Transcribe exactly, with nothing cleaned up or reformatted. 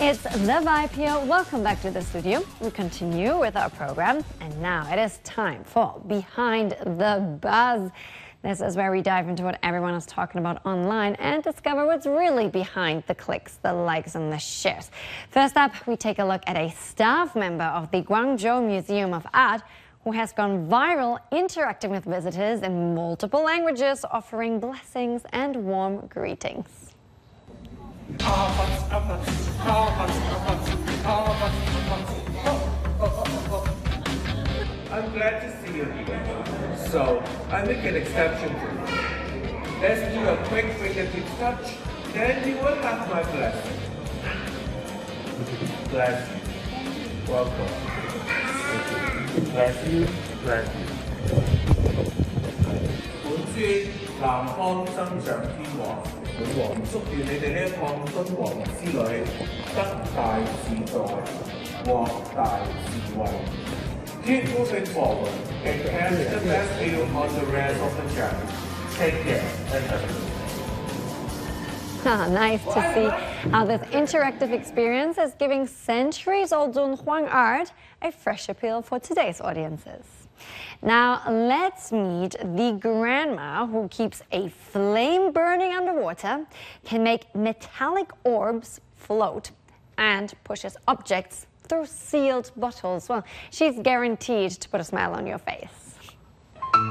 It's The Vibe here. Welcome back to the studio. We continue with our program, and now it is time for Behind the Buzz. This is where we dive into what everyone is talking about online and discover what's really behind the clicks, the likes, and the shares. First up, we take a look at a staff member of the Guangzhou Museum of Art who has gone viral interacting with visitors in multiple languages, offering blessings and warm greetings. I'm glad to see you here, so I make an exception for you. Let's do a quick fingertip touch, then you will have my blessing. Bless you. Welcome. Bless you. Bless you. 本尊南方生長天王，本王祝願你哋呢一趟敦煌之旅得大自在，獲大智慧。Keep moving forward and catch the best view on the rest of the journey. Take care and have Ah, nice to see how this interactive experience is giving centuries-old Dunhuang art a fresh appeal for today's audiences. Now, let's meet the grandma who keeps a flame burning underwater, can make metallic orbs float, and pushes objects through sealed bottles. Well, she's guaranteed to put a smile on your face.